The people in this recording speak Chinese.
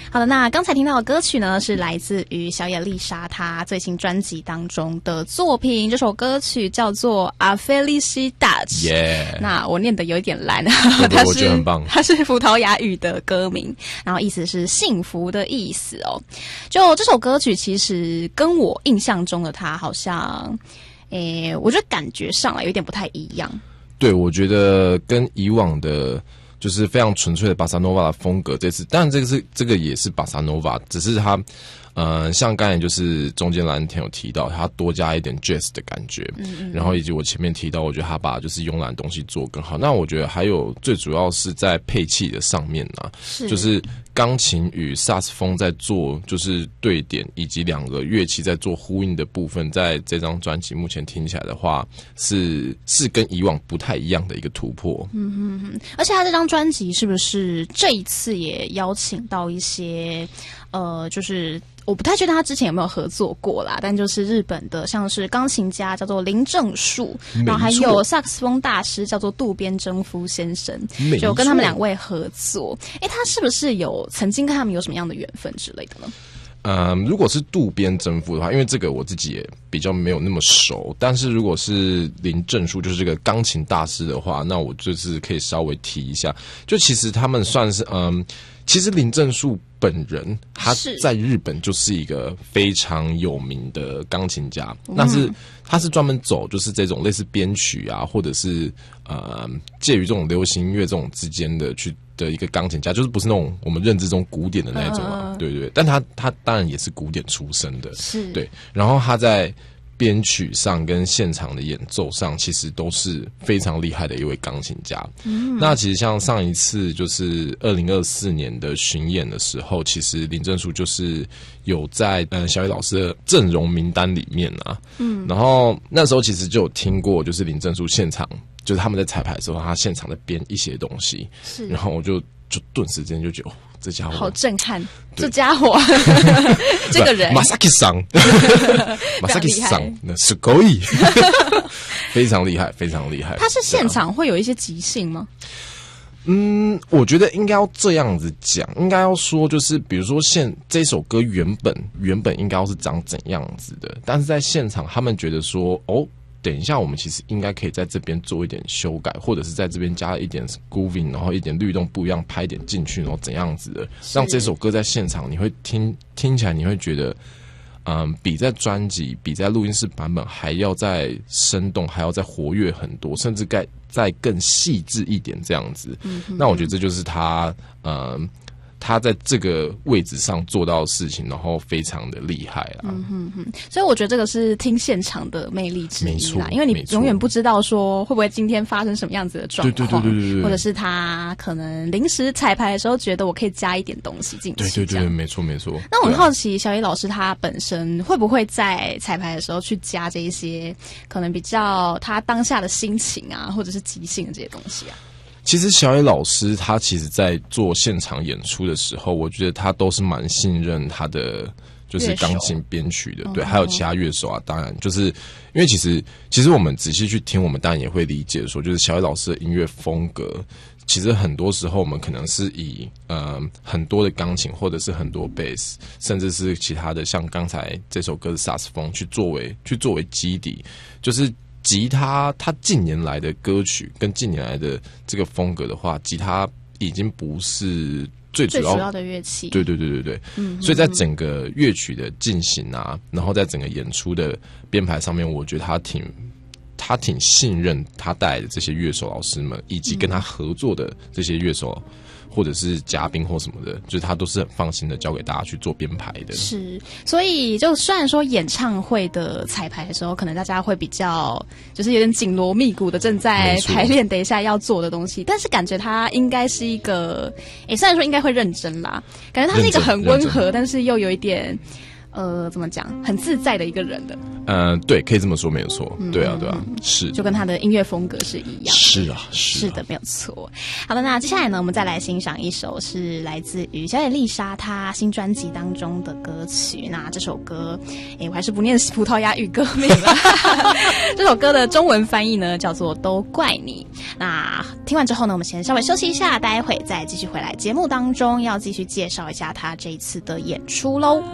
好的，那刚才听到的歌曲呢，是来自于小野丽莎她最新专辑当中的作品，这首歌曲叫做 A Felicidade。那我念的有一点烂， 对，我觉得很棒。 它是葡萄牙语的歌名，然后意思是幸福的意思哦。就这首歌曲，其实跟我印象中的它好像，我觉得感觉上来有点不太一样。 对，我觉得跟以往的。就是非常纯粹的巴萨诺瓦的风格，这次当然这个也是巴萨诺瓦，只是它像刚才就是中间蓝田有提到，它多加一点 jazz 的感觉，然后以及我前面提到，我觉得他把就是慵懒的东西做更好。那我觉得还有最主要是在配器的上面啊，就是钢琴与萨克斯风在做就是对点，以及两个乐器在做呼应的部分，在这张专辑目前听起来的话，是跟以往不太一样的一个突破。 而且他这张专辑是不是这一次也邀请到一些就是我不太确定他之前有没有合作过啦，但就是日本的像是钢琴家叫做林正树，然后还有萨克斯风大师叫做渡边征夫先生，就跟他们两位合作。他是不是有曾经跟他们有什么样的缘分之类的呢？ 如果是渡边征夫的话，因为这个我自己也比较没有那么熟，但是如果是林正树，就是这个钢琴大师的话，那我就是可以稍微提一下。就其实他们算是其实林正树本人他在日本就是一个非常有名的钢琴家，但是他是专门走就是这种类似编曲啊，或者是介于这种流行音乐这种之间的的一个钢琴家，就是不是那种我们认知中古典的那种啊，对对，但他当然也是古典出身的， 是对，然后他在编曲上跟现场的演奏上，其实都是非常厉害的一位钢琴家。那其实像上一次就是2024年的巡演的时候，其实林正树就是有在小野老师的阵容名单里面啊。然后那时候其实就有听过，就是林正树现场，就是他们在彩排的时候，他现场在编一些东西，然后我就顿时间就觉得，这家伙好震撼，这家伙这个人马萨基桑马萨基桑那是够意非常厉害，非常厉害。 他是现场会有一些即兴吗？ 我觉得应该要这样子讲，应该要说就是比如说这首歌原本应该要是长怎样子的，但是在现场他们觉得说等一下我们其实应该可以在这边做一点修改，或者是在这边加一点 grooving， 然后一点律动不一样，拍一点进去，然后怎样子的，让这首歌在现场你会听起来你会觉得比在专辑比在录音室版本还要再生动，还要再活跃很多，甚至再更细致一点这样子。那我觉得这就是他在这个位置上做到的事情，然后非常的厉害啊。 所以我觉得这个是听现场的魅力之一啦，因为你永远不知道说会不会今天发生什么样子的状况，对，或者是他可能临时彩排的时候觉得我可以加一点东西进去。对， 没错。 那我很好奇，小野老师他本身会不会在彩排的时候去加这一些可能比较他当下的心情啊，或者是即兴的这些东西啊？ 其实小野老师他其实在做现场演出的时候，我觉得他都是蛮信任他的就是钢琴编曲的，对，还有其他乐手啊。当然就是因为其实我们仔细去听，我们当然也会理解说，就是小野老师的音乐风格其实很多时候我们可能是以很多的钢琴，或者是很多贝斯，甚至是其他的像刚才这首歌的萨克斯风去作为基底，就是吉他它近年来的歌曲跟近年来的这个风格的话，吉他已经不是最主要的乐器。 对，所以在整个乐曲的进行啊，然后在整个演出的编排上面，我觉得他挺信任他带来的这些乐手老师们，以及跟他合作的这些乐手或者是嘉宾或什么的，就是他都是很放心的交给大家去做编排的。 是，所以就虽然说演唱会的彩排的时候，可能大家会比较就是有点紧锣密鼓的正在排练等一下要做的东西，但是感觉他应该是一个虽然说应该会认真啦，感觉他是一个很温和，但是又有一点怎么讲，很自在的一个人的。 对，可以这么说，没有错。对啊，是， 就跟他的音乐风格是一样的。 是啊， 是的，没有错。好的，那接下来呢，我们再来欣赏一首是来自于小野丽莎她新专辑当中的歌曲。那这首歌，我还是不念葡萄牙语歌名了。这首歌的中文翻译呢，叫做《都怪你》。那听完之后呢，我们先稍微休息一下，待会再继续回来节目当中，要继续介绍一下他这一次的演出喽。